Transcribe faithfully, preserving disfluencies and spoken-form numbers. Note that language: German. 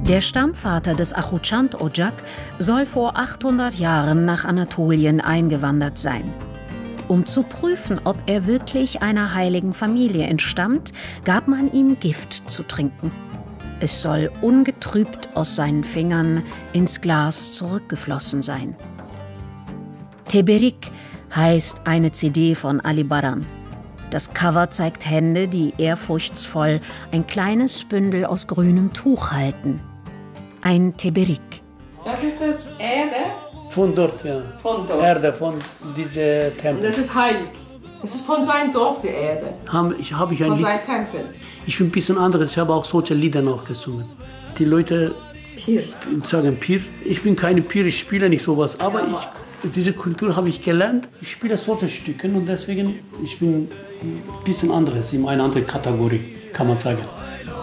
Der Stammvater des Achuchand Ocak soll vor achthundert Jahren nach Anatolien eingewandert sein. Um zu prüfen, ob er wirklich einer heiligen Familie entstammt, gab man ihm Gift zu trinken. Es soll ungetrübt aus seinen Fingern ins Glas zurückgeflossen sein. Teberik heißt eine C D von Ali Baran. Das Cover zeigt Hände, die ehrfurchtsvoll ein kleines Bündel aus grünem Tuch halten. Ein Teberik. Das ist das Erde? Von dort, ja. Von dort. Erde, von diesem Tempel. Das ist heilig. Das ist von seinem Dorf, die Erde. Hab ich, hab ich ein Von Lied. seinem Tempel. Ich bin ein bisschen anderes. Ich habe auch solche Lieder noch gesungen. Die Leute Pir. sagen Pir. Ich bin keine Pir, ich spiele nicht sowas. Aber ich, diese Kultur habe ich gelernt. Ich spiele solche Stücke und deswegen ich bin ein bisschen anderes, in einer anderen Kategorie, kann man sagen.